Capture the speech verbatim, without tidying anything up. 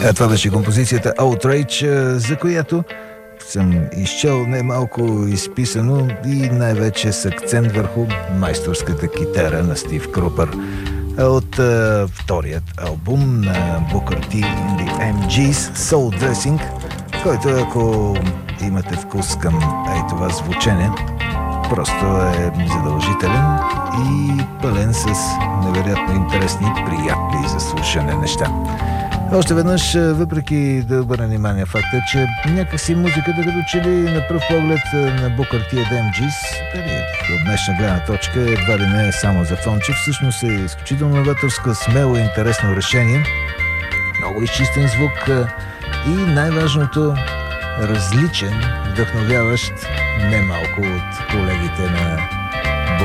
А това беше композицията Outrage, за която съм изчел немалко изписано и най-вече с акцент върху майсторската китара на Стив Крупър от uh, вторият албум на Booker T and the Ем Джийс Soul Dressing, който, ако имате вкус към ей това звучене, просто е задължителен и пълен с невероятно интересни, приятни за слушане неща. Още веднъж, въпреки да обърна внимание факта, че някакси музиката като че ли на пръв поглед на Booker T and the Ем Джийс, дали от днешна гледна точка едва ли не е само за фонче, всъщност е изключително новаторско, смело и интересно решение, много изчистен звук и най-важното различен, вдъхновяващ немалко от колегите на